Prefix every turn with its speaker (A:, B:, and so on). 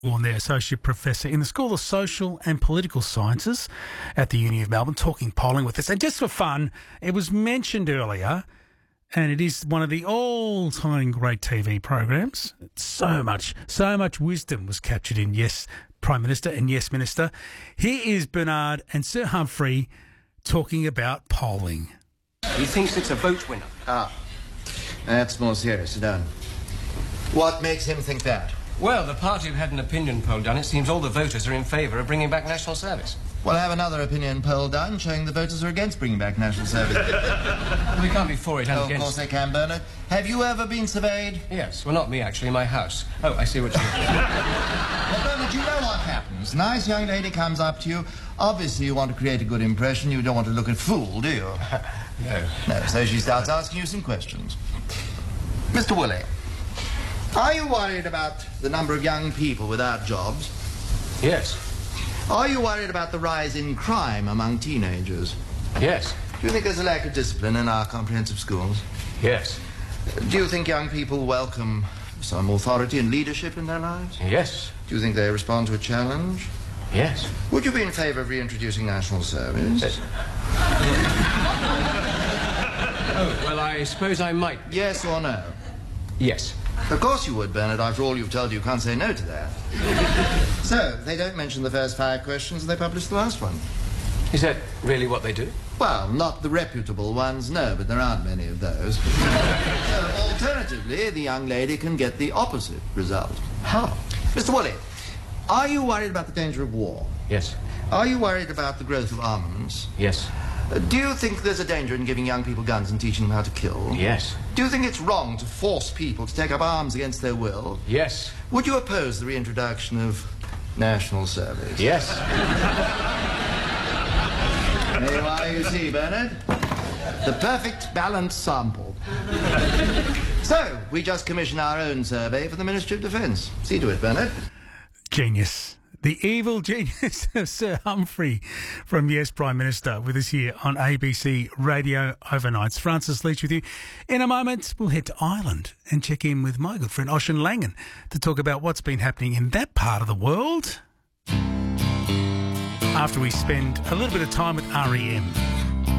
A: Warren there, Associate Professor in the School of Social and Political Sciences at the Uni of Melbourne, talking polling with us. And just for fun, it was mentioned earlier, and it is one of the all-time great TV programs. So much wisdom was captured in Yes, Prime Minister and Yes, Minister. Here is Bernard and Sir Humphrey talking about polling.
B: He thinks it's a vote winner.
C: Ah, that's more serious, Don. What makes him think that?
B: Well, the party have had an opinion poll done. It seems all the voters are in favour of bringing back national service.
C: Well, have another opinion poll done showing the voters are against bringing back national service.
B: We can't be for it and
C: Oh, of
B: against.
C: course they can, Bernard. Have you ever been surveyed?
B: Yes. Well, not me, actually. My house. Oh, I see what you mean.
C: Well, Bernard, you know what happens. Nice young lady comes up to you. Obviously, you want to create a good impression. You don't want to look a fool, do you?
B: No.
C: No, so she starts asking you some questions. Mr. Woolley, are you worried about the number of young people without jobs?
B: Yes.
C: Are you worried about the rise in crime among teenagers?
B: Yes.
C: Do you think there's a lack of discipline in our comprehensive schools?
B: Yes.
C: Do you think young people welcome some authority and leadership in their lives?
B: Yes.
C: Do you think they respond to a challenge?
B: Yes.
C: Would you be in favour of reintroducing national service?
B: Yes. Oh, well, I suppose I might.
C: Yes or no?
B: Yes.
C: Of course you would, Bernard. After all you've told you can't say no to that. So, they don't mention the first 5 questions and they publish the last one.
B: Is that really what they do?
C: Well, not the reputable ones, no, but there aren't many of those. So, alternatively, the young lady can get the opposite result.
B: How?
C: Mr. Woolley, are you worried about the danger of war?
B: Yes.
C: Are you worried about the growth of armaments?
B: Yes.
C: Do you think there's a danger in giving young people guns and teaching them how to kill?
B: Yes.
C: Do you think it's wrong to force people to take up arms against their will?
B: Yes.
C: Would you oppose the reintroduction of national service?
B: Yes.
C: There you are, you see, Bernard. The perfect balanced sample. So, we just commissioned our own survey for the Ministry of Defence. See to it, Bernard.
A: Genius. The evil genius of Sir Humphrey from Yes, Prime Minister with us here on ABC Radio Overnights. Francis Leach with you. In a moment, we'll head to Ireland and check in with my good friend Oisin Langan to talk about what's been happening in that part of the world after we spend a little bit of time with REM.